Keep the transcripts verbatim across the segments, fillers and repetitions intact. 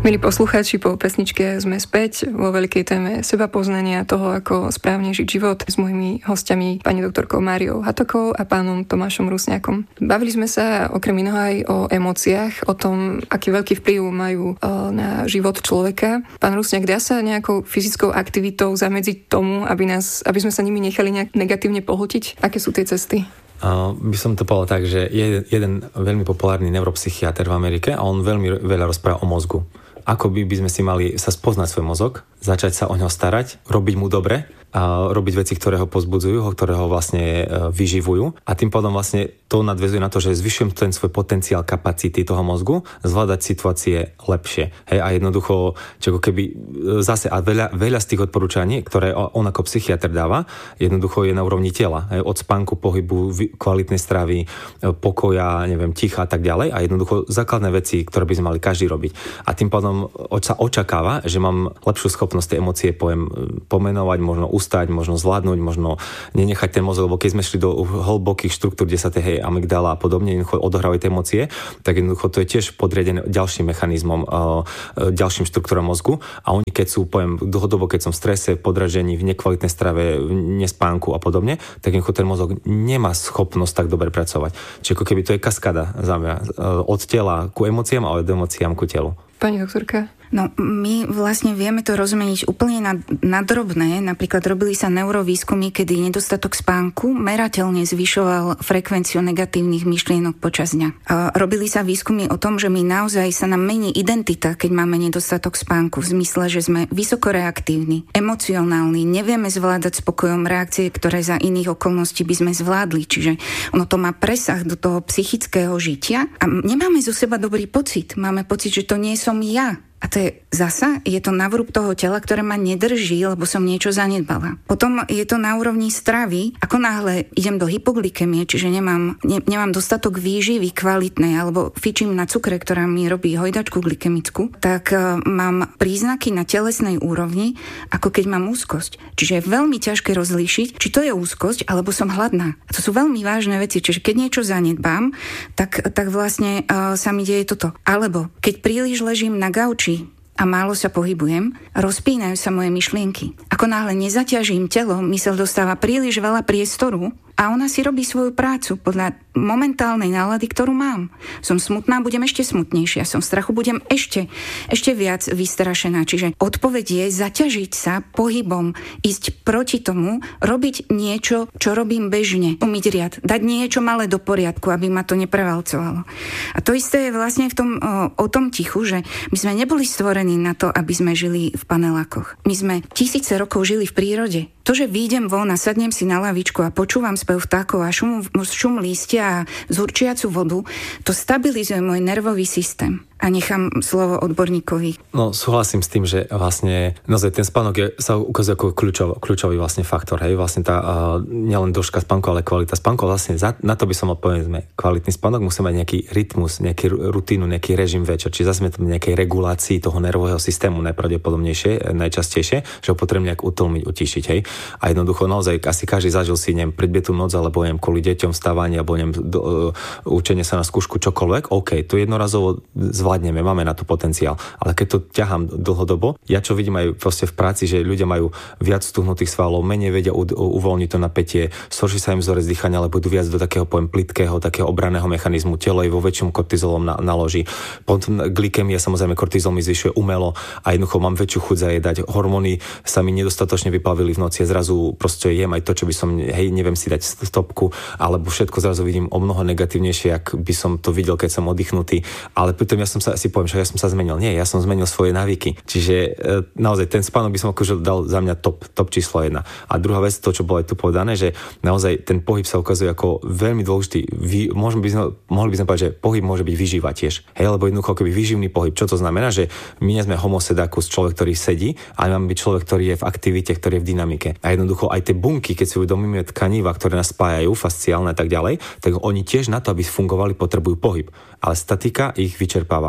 Milí poslucháči, po pesničke sme späť vo veľkej téme sebapoznania, toho, ako správne žiť život, s mojimi hostiami, pani doktorkou Máriou Hatokovou a pánom Tomášom Rusňakom. Bavili sme sa okrem iného aj o emóciách, o tom, aký veľký vplyv majú na život človeka. Pán Rusňak, dá sa nejakou fyzickou aktivitou zamedziť tomu, aby, nás, aby sme sa nimi nechali nejak negatívne pohltiť? Aké sú tie cesty? Uh, by som to povedal tak, že je jeden veľmi populárny neuropsychiatr v Amerike a on veľmi veľa rozpráva o mozgu. Ako by, by sme si mali sa spoznať svoj mozog, začať sa o ňo starať, robiť mu dobre, a robiť veci, ktoré ho pozbudzujú, ktoré ho vlastne vyživujú. A tým pádom vlastne to nadväzuje na to, že zvyšujem ten svoj potenciál kapacity toho mozgu, zvládať situácie lepšie. Hej, a jednoducho, čo keby zase, a veľa, veľa z tých odporúčaní, ktoré on ako psychiatr dáva, jednoducho je na úrovni tela. Hej, od spánku, pohybu, kvalitnej stravy, pokoja, neviem, ticha a tak ďalej. A jednoducho základné veci, ktoré by sme mali každý robiť. A tým pádom sa očakáva, že mám lepšiu schopnosť tie emócie pojem, pomenovať, možno ustať, možno zvládnuť, možno nenechať ten mozog, lebo keď sme šli do hlbokých štruktúr, kde sa tie hej, amygdala a podobne jednoducho odohrávajú tie emócie, tak jednoducho to je tiež podriadené ďalším mechanizmom, ďalším štruktúram mozgu a oni keď sú, poviem, dlhodobo, keď som v strese, v podražení, v nekvalitnej strave, v nespánku a podobne, tak jednoducho ten mozog nemá schopnosť tak dobre pracovať. Čiže ako keby to je kaskada za mňa, od tela ku emóciám a od emóciám ku telu. Pani doktorka? No, my vlastne vieme to rozmeniť úplne na, na drobné. Napríklad robili sa neurovýskumy, kedy nedostatok spánku merateľne zvyšoval frekvenciu negatívnych myšlienok počas dňa. A robili sa výskumy o tom, že my naozaj sa nám mení identita, keď máme nedostatok spánku, v zmysle, že sme vysoko reaktívni, emocionálni, nevieme zvládať spokojom reakcie, ktoré za iných okolností by sme zvládli. Čiže ono to má presah do toho psychického žitia a nemáme zo seba dobrý pocit. Máme pocit, že to nie som ja. A to je zasa, je to navrúb toho tela, ktoré ma nedrží, lebo som niečo zanedbala. Potom je to na úrovni stravy. Ako náhle idem do hypoglykemie, čiže nemám, ne, nemám dostatok výživy kvalitnej, alebo fičím na cukre, ktorá mi robí hojdačku glykemickú, tak uh, mám príznaky na telesnej úrovni, ako keď mám úzkosť. Čiže je veľmi ťažké rozlíšiť, či to je úzkosť, alebo som hladná. A to sú veľmi vážne veci. Čiže keď niečo zanedbám, tak, tak vlastne uh, sa mi deje toto. Alebo keď príliš ležím na gauči a málo sa pohybujem, rozpínajú sa moje myšlienky. Ako náhle nezaťažím telo, myseľ dostáva príliš veľa priestoru a ona si robí svoju prácu podľa momentálnej nálady, ktorú mám. Som smutná, budem ešte smutnejšia. Som v strachu, budem ešte, ešte viac vystrašená. Čiže odpoveď je zaťažiť sa pohybom, ísť proti tomu, robiť niečo, čo robím bežne. Umyť riad, dať niečo malé do poriadku, aby ma to neprevalcovalo. A to isté je vlastne v tom, o, o tom tichu, že my sme neboli stvorení na to, aby sme žili v panelákoch. My sme tisíce rokov žili v prírode. To, že výjdem von a sadnem si na lavičku a počúvam spev vtákov a šum, šum lístia a zhurčiacu vodu, to stabilizuje môj nervový systém. A nechám slovo odborníkovi. No, súhlasím s tým, že vlastne naozaj ten spánok je, sa ukazuje ako kľúčov, kľúčový vlastne faktor. Hej? Vlastne tá, uh, nielen dĺžka spánku, ale kvalita spánku. Vlastne za, na to by som odpovedal, kvalitný spánok musí mať nejaký rytmus, nejaký rutínu, nejaký režim večer. Čiže zase sme tam nejakej regulácii toho nervového systému najpravdepodobnejšie, najčastejšie, že ho potrebujem nejak utlmiť, utišiť. Hej? A jednoducho naozaj asi každý zažil si, neviem, predbietú noc, alebo neviem, kvôli deťom vstávanie, alebo neviem, do, uh, učenie sa na skúšku, čokoľvek. OK, to jednorazovo zvládneme, máme na to potenciál. Ale keď to ťahám dlhodobo, ja čo vidím aj proste v práci, že ľudia majú viac stuhnutých svalov, menej vedia u, u, uvoľniť to napätie, zhorší sa im vzorec dýchania, ale budú viac do takého pojem plitkého, takého obranného mechanizmu, telo je vo väčšom kortizolom na, naloží. Potom glykemia, samozrejme kortizol mi zvyšuje umelo a jednoducho mám väčšiu chuť zajedať. Hormóny sa mi nedostatočne vyplavili v noci a zrazu proste jem aj to, čo by som, hej, neviem si dať stopku, alebo všetko zrazu vidím o mnoho negatívnejšie, ak by som to videl, keď som oddychnutý. Ale pritom ja som sa si poviem, že ja som sa zmenil. Nie, ja som zmenil svoje návyky. Čiže e, naozaj ten spánok by som akože dal za mňa top, top číslo jedna. A druhá vec, to, čo bolo aj tu povedané, že naozaj ten pohyb sa ukazuje ako veľmi dôležitý. Vy, môžeme by sme, mohli by sme povedať, že pohyb môže byť výživa tiež. Hej, lebo jednoducho keby výživný pohyb. Čo to znamená? Že my nie sme homo sedacus, človek, ktorý sedí, ale máme byť človek, ktorý je v aktivite, ktorý je v dynamike. A jednoducho aj tie bunky, keď si uvedomíme tkaníva, ktoré nás spájajú, fasciálne a tak ďalej, tak oni tiež na to, aby fungovali, potrebujú pohyb. Ale statika ich vyčerpáva.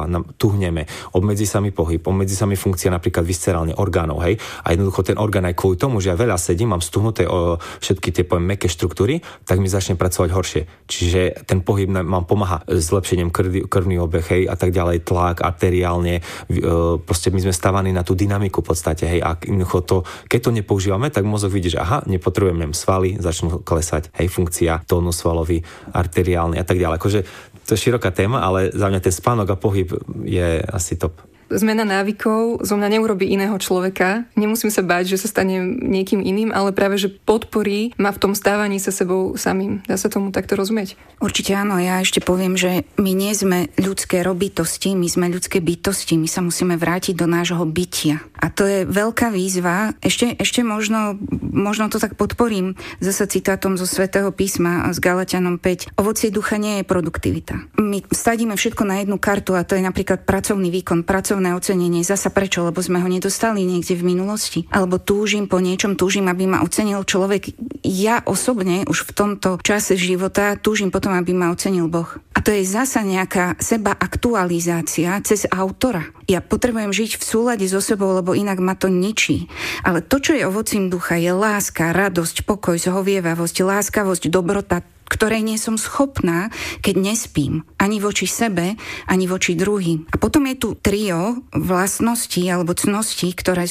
hlava, tuhneme, obmedzí sa mi pohyb, obmedzí sa mi funkcia napríklad viscerálne orgánov, hej. A jednoducho ten orgán aj kvôli tomu, že ja veľa sedím, mám stuhnuté o, všetky tie poviem mäkké štruktúry, tak mi začne pracovať horšie. Čiže ten pohyb nám pomáha zlepšením krv, krvný obeh, hej, a tak ďalej, tlak, arteriálne, e, proste my sme stávaní na tú dynamiku v podstate, hej. A to, keď to nepoužívame, tak mozog vidí, že aha, nepotrebujem svaly, začnú klesať, hej, funkcia, tónus svalový, arteriálny a tak ďalej. Akože to je široká téma, ale za mňa ten spánok a pohyb je asi top. Zmena návykov zo mňa neurobí iného človeka. Nemusím sa báť, že sa stane niekým iným, ale práve, že podporí ma v tom stávaní sa sebou samým. Dá sa tomu takto rozumieť? Určite áno. Ja ešte poviem, že my nie sme ľudské robitosti, my sme ľudské bytosti. My sa musíme vrátiť do nášho bytia. A to je veľká výzva. Ešte, ešte možno, možno to tak podporím zase citátom zo Svätého písma z Galatianom päť. Ovocie ducha nie je produktivita. My stadíme všetko na jednu kartu a to je napríklad pracovný výkon, pracovný ocenenie. Zasa prečo? Lebo sme ho nedostali niekde v minulosti. Alebo túžim po niečom, túžim, aby ma ocenil človek. Ja osobne už v tomto čase života túžim potom, aby ma ocenil Boh. A to je zasa nejaká sebaaktualizácia cez autora. Ja potrebujem žiť v súlade so sebou, lebo inak ma to ničí. Ale to, čo je ovocím ducha, je láska, radosť, pokoj, zhovievavosť, láskavosť, dobrota, ktorej nie som schopná, keď nespím. Ani voči sebe, ani voči druhým. A potom je tu trio vlastností alebo cností, ktoré